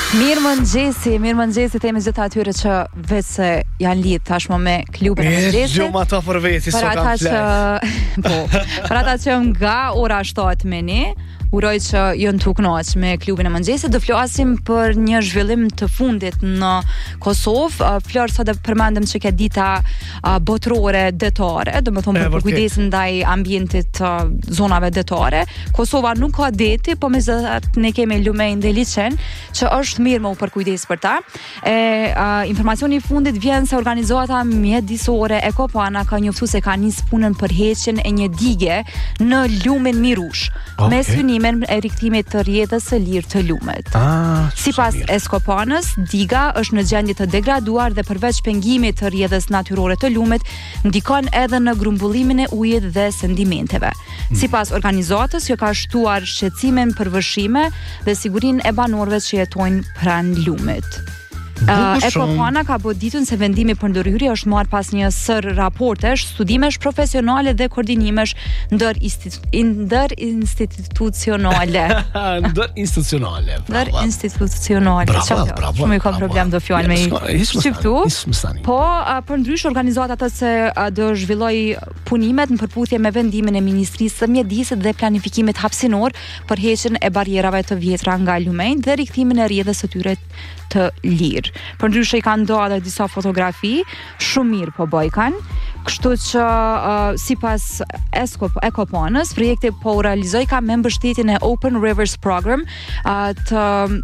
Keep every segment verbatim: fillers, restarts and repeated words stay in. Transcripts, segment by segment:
Mirë mëngjesi, mirë mëngjesi themi gjithë atyre që vetë se janë lidhë tashmë me klubin e mëngjesit. E gjumë ata për veti, so kam që, po, për ata që nga ora shtatë me një, uroj që jënë të kënaqur me klubin e mëngjesit. Do flasim për një zhvillim të fundit në Kosovë. Flor, sot e përmendëm që ka dita botërore detare, do të thonë për kujdesin ndaj ambientit zonave detare. Kosova nuk ka deti, po megjithatë ne kemi lumejnë dhe liçen që është mirë më u përkujdes për ta. E, a, informacioni i fundit vjen se organizata mjedisore Ekopana ka njoftuar se ka nis punën për heqjen e një digje në lumen Mirush. Okay. Me synimin e rikthimit të rrjedhës së lirë të lumet. Ah, sipas Eskopanës, diga është në gjendje të degraduar dhe përveç pengimit të rrjedhës natyrore të lumet, ndikon edhe në grumbullimin e ujit dhe sedimenteve. Mm. Sipas organizatës, kjo ka shtuar shqetësimin për vëshime dhe sigurinë e banorëve që jetojnë pranë lumit. Uh, Ekopana ka bërë ditën se vendimi për ndërhyrje është marrë pas një sër raportesh, studimesh profesionale dhe koordinimesh ndër ndër institucionale. Ndër institucionale. Ndër institucionale. Bravo, bravo. Shumë i ka problem do fjalë me shqiptu. Po, uh, për ndrysh organizata të se uh, do zhvilloj punimet në përputhje me vendimin e Ministrisë së Mjedisit dhe planifikimit hapësinor për heqjen e barierave të vjetra nga lumejnë dhe rikthimin e rrjedhës së tyre të lirë. Për ndryshe i kanë ndodhur edhe disa fotografi, shumë mirë po bëj kanë. Kështu që uh, sipas Ekopanës, projekti po realizoj ka me mbështetjen e Open Rivers Program, uh, të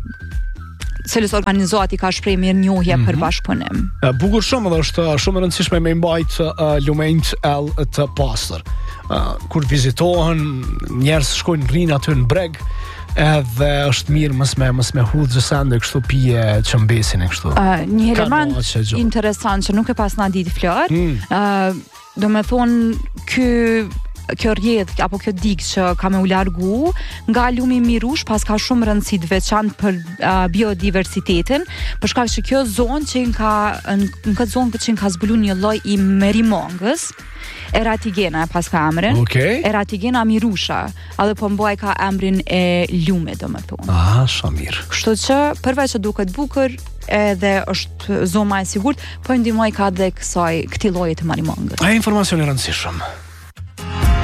cilës organizati ka shpreh mirënjohje mm-hmm. për bashkëpunim. Bukur shumë dhe është shumë e rëndësishme me mbajt uh, lumenjt el të pastër. Uh, kur vizitohen, njerëz shkojnë rrinë aty në breg, edhe është mirë mës me, mës me hudhë gjësende kështu pije që mbesin e kështu. Uh, një element interesant që nuk e pas na ditë Flor, mm. uh, do me thonë ky kjo rrjedh apo kjo digë që ka me u largu nga lumi Mirush pas ka shumë rëndësi të veçantë për uh, biodiversitetin, për shkak se kjo zonë që ka në, në këtë zonë që ka zbuluar një lloj i merimongës, Eratigena pas ka emrin. Okay. Eratigena Mirusha, edhe po mbaj ka emrin e lumit, domethënë. Ah, shumë mirë. Kështu që përveç që duket bukur, edhe është zonë më e sigurt, po ndihmoj ka dhe kësaj këtij lloji të merimongës. Ai informacion i rëndësishëm.